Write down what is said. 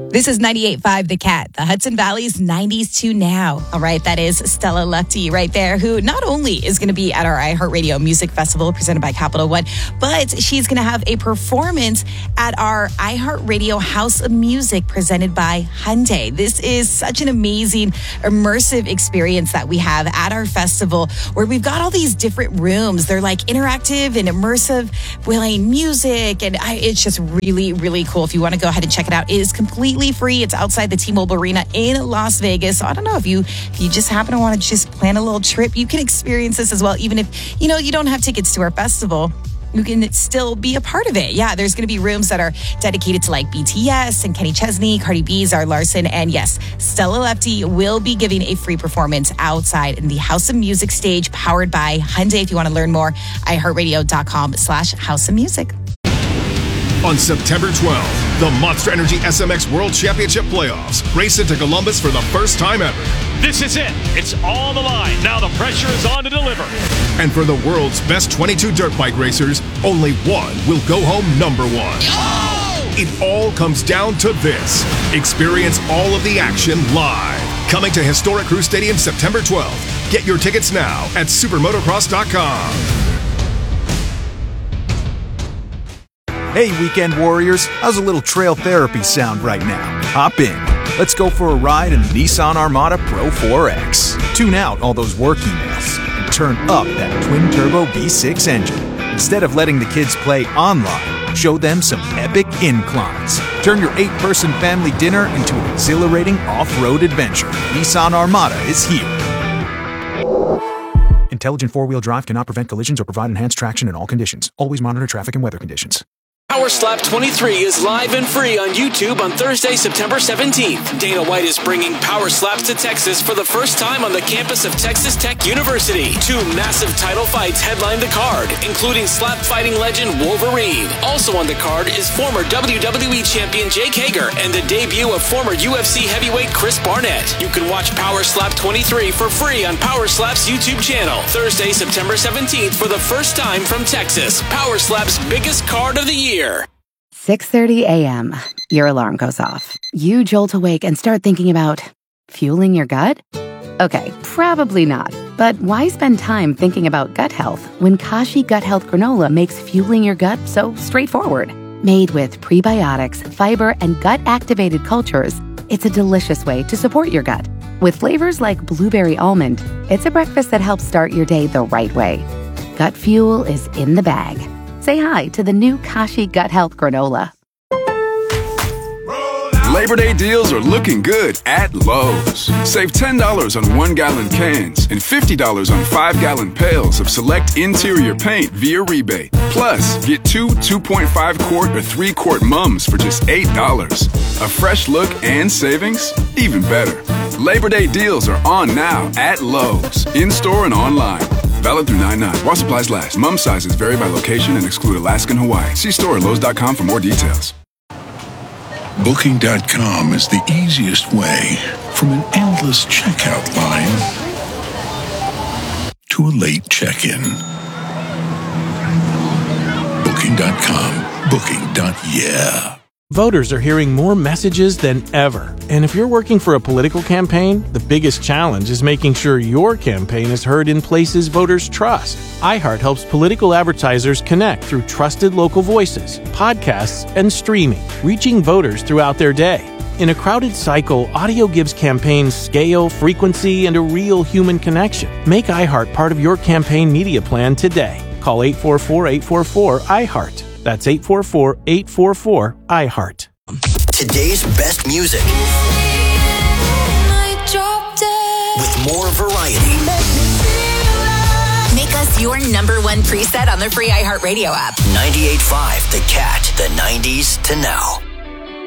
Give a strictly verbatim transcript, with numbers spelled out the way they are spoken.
This is ninety-eight point five The Cat, the Hudson Valley's nineties to now. All right, that is Stella Lefty right there, who not only is going to be at our iHeartRadio Music Festival presented by Capital One, but she's going to have a performance at our iHeartRadio House of Music presented by Hyundai. This is such an amazing, immersive experience that we have at our festival where we've got all these different rooms. They're like interactive and immersive, playing music, and I, it's just really, really cool. If you want to go ahead and check it out, it is completely free. It's outside the T-Mobile Arena in Las Vegas. So I don't know if you if you just happen to want to just plan a little trip, you can experience this as well. Even if, you know, you don't have tickets to our festival, you can still be a part of it. Yeah, there's going to be rooms that are dedicated to like B T S and Kenny Chesney, Cardi B, Zara Larson, and yes, Stella Lefty will be giving a free performance outside in the House of Music stage powered by Hyundai. If you want to learn more, iHeartRadio.com slash House of Music. On September twelfth, the Monster Energy S M X World Championship Playoffs race into Columbus for the first time ever. This is it. It's on the line. Now the pressure is on to deliver. And for the world's best twenty-two dirt bike racers, only one will go home number one. Oh! It all comes down to this. Experience all of the action live. Coming to historic Crew Stadium September twelfth. Get your tickets now at supermotocross dot com. Hey, weekend warriors, how's a little trail therapy sound right now? Hop in. Let's go for a ride in the Nissan Armada Pro four X. Tune out all those work emails and turn up that twin-turbo V six engine. Instead of letting the kids play online, show them some epic inclines. Turn your eight-person family dinner into an exhilarating off-road adventure. Nissan Armada is here. Intelligent four-wheel drive cannot prevent collisions or provide enhanced traction in all conditions. Always monitor traffic and weather conditions. Power Slap twenty-three is live and free on YouTube on Thursday, September seventeenth. Dana White is bringing Power Slaps to Texas for the first time on the campus of Texas Tech University. Two massive title fights headline the card, including slap fighting legend Wolverine. Also on the card is former W W E champion Jake Hager and the debut of former U F C heavyweight Chris Barnett. You can watch Power Slap twenty-three for free on Power Slap's YouTube channel. Thursday, September seventeenth for the first time from Texas. Power Slap's biggest card of the year. six thirty a.m. Your alarm goes off. You jolt awake and start thinking about fueling your gut? Okay, probably not. But why spend time thinking about gut health when Kashi Gut Health Granola makes fueling your gut so straightforward? Made with prebiotics, fiber, and gut-activated cultures, it's a delicious way to support your gut. With flavors like blueberry almond, it's a breakfast that helps start your day the right way. Gut fuel is in the bag. Say hi to the new Kashi Gut Health Granola. Labor Day deals are looking good at Lowe's. Save ten dollars on one-gallon cans and fifty dollars on five-gallon pails of select interior paint via rebate. Plus, get two two point five quart or three quart mums for just eight dollars. A fresh look and savings? Even better. Labor Day deals are on now at Lowe's, in-store and online. Valid through nine nine. While supplies last. Mum sizes vary by location and exclude Alaska and Hawaii. See store at Lowe's dot com for more details. Booking dot com is the easiest way from an endless checkout line to a late check-in. Booking dot com. Booking. Yeah. Voters are hearing more messages than ever. And if you're working for a political campaign, the biggest challenge is making sure your campaign is heard in places voters trust. iHeart helps political advertisers connect through trusted local voices, podcasts, and streaming, reaching voters throughout their day. In a crowded cycle, audio gives campaigns scale, frequency, and a real human connection. Make iHeart part of your campaign media plan today. Call eight four four, eight four four, I heart. That's eight four four, eight four four, I heart. Today's best music. With more variety. Make us your number one preset on the free iHeartRadio app. ninety-eight point five The Cat, the nineties to now.